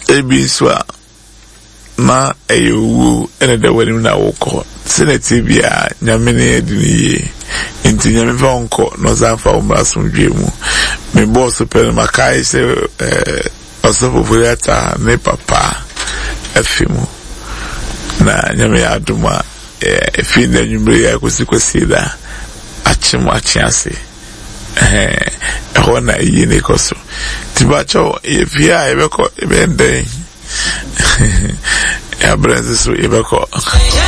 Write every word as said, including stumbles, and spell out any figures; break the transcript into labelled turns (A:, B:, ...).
A: ebi swa ma eyowu ene de wani na woko senate bia nyame ne ediniye nti nyame fa onko no zanfa umrasumdwe mu me boss pe makai se eh osofo furiata ne papa afimu na nyame aduma eh fi na nyumre ya kwesi da achim achiase eh ehona yine koso tibacho efia ebeko ebende ya brands so ebeko